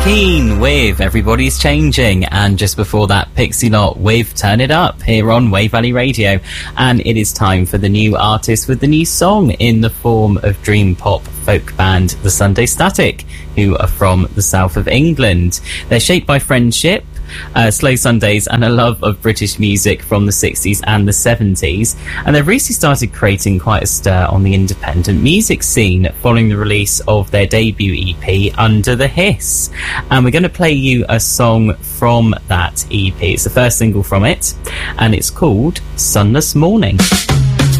Keane with Everybody's Changing, and just before that, Pixie Lott with Turn It Up here on Wave Valley Radio. And it is time for the new artist with the new song in the form of dream pop folk band The Sunday Static, who are from the south of England. They're shaped by friendship, slow Sundays and a love of British music from the 60s and the 70s, and they've recently started creating quite a stir on the independent music scene following the release of their debut EP Under the Hiss, and we're going to play you a song from that EP. It's the first single from it, and it's called Sunless Morning.